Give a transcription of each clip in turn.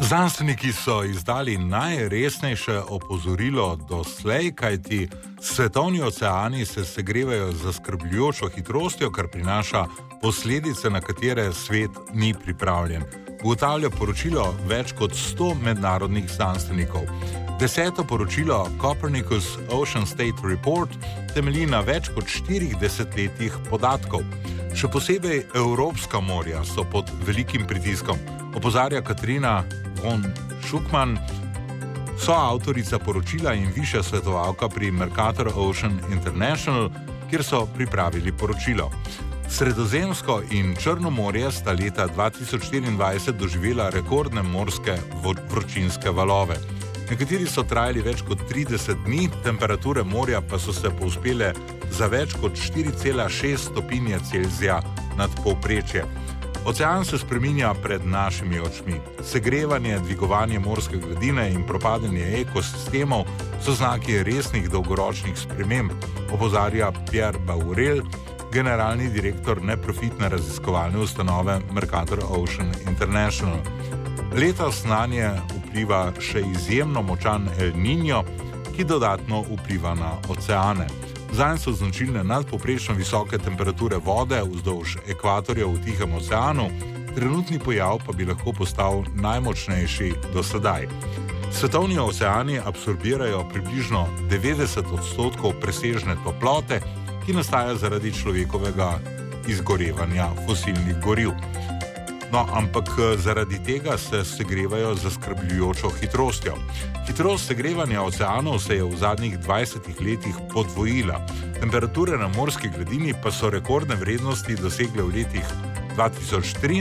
Znanstveniki so izdali najresnejše opozorilo doslej, kajti svetovni oceani se segrevajo z zaskrbljujočo hitrostjo, kar prinaša posledice, na katere svet ni pripravljen. Ugotavlja poročilo več kot 100 mednarodnih znanstvenikov. 10. poročilo Copernicus Ocean State Report temelji na več kot 4 desetletjih podatkov. Še posebej evropska morja so pod velikim pritiskom, opozarja Katarina von Schuckmann, soavtorica poročila in višja svetovalka pri Mercator Ocean International, kjer so pripravili poročilo. Sredozemsko in Črno morje sta leta 2024 doživela rekordne morske vročinske valove. Nekateri so trajali več kot 30 dni, temperature morja pa so se povzpele za več kot 4,6 stopinje Celzija nad povprečje. Ocean se spreminja pred našimi očmi. Segrevanje, dvigovanje morske gladine in propadanje ekosistemov so znaki resnih dolgoročnih sprememb, opozarja Pierre Baurel, generalni direktor neprofitne raziskovalne ustanove Mercator Ocean International. Letos nanje vpliva še izjemno močan El Niño, ki dodatno vpliva na oceane. Zanj so značilne nadpovprečno visoke temperature vode vzdolž ekvatorja v Tihem oceanu, trenutni pojav pa bi lahko postal najmočnejši do sedaj. Svetovni oceani absorbirajo približno 90% presežne toplote, ki nastaja zaradi človekovega izgorevanja fosilnih goriv. No, ampak zaradi tega se segrevajo z zaskrbljujočo hitrostjo. Hitrost segrevanja oceanov se je v zadnjih 20 letih podvojila. Temperature na morski gladini pa so rekordne vrednosti dosegle v letih 2023,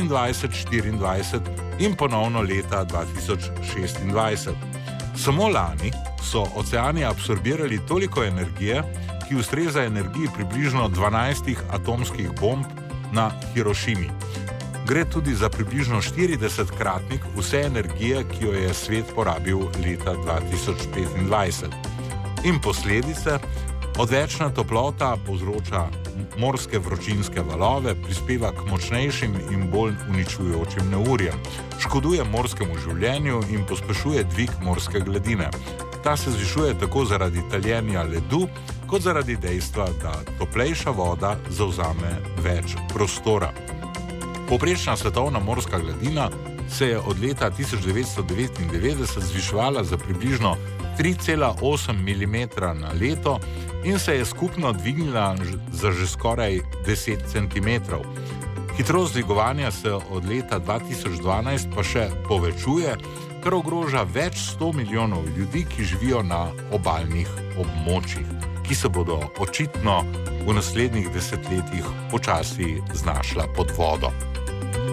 2024 in ponovno leta 2026. Samo lani so oceani absorbirali toliko energije, ki ustreza energiji približno 12 atomskih bomb na Hirošimi. Gre tudi za približno 40-kratnik vse energije, ki jo je svet porabil leta 2025. In posledice: odvečna toplota povzroča morske vročinske valove, prispeva k močnejšim in bolj uničujočim neurjem, škoduje morskemu življenju in pospešuje dvig morske gladine. Ta se zvišuje tako zaradi taljenja ledu, kot zaradi dejstva, da toplejša voda zavzame več prostora. Povprečna svetovna morska gladina se je od leta 1999 zviševala za približno 3,8 mm na leto in se je skupno dvignila za že skoraj 10 cm. Hitrost dvigovanja se od leta 2012 pa še povečuje, kar ogroža več 100 milijonov ljudi, ki živijo na obalnih območjih, ki se bodo očitno v naslednjih desetletjih počasi znašla pod vodo.